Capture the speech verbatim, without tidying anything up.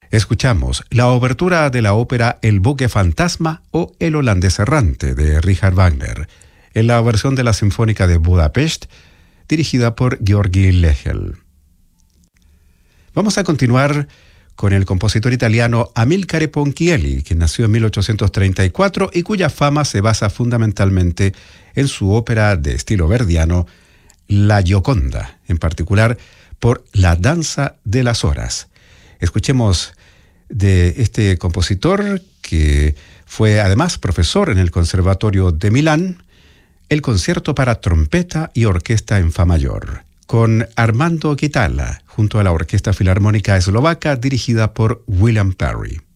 Escuchamos la obertura de la ópera El buque fantasma o El holandés errante de Richard Wagner, en la versión de la Sinfónica de Budapest, dirigida por György Lehel. Vamos a continuar con el compositor italiano Amilcare Ponchielli, que nació en mil ochocientos treinta y cuatro y cuya fama se basa fundamentalmente en su ópera de estilo verdiano, La Gioconda, en particular por La danza de las horas. Escuchemos de este compositor, que fue además profesor en el Conservatorio de Milán, el concierto para trompeta y orquesta en fa mayor, con Armando Guitala, junto a la Orquesta Filarmónica Eslovaca dirigida por William Perry.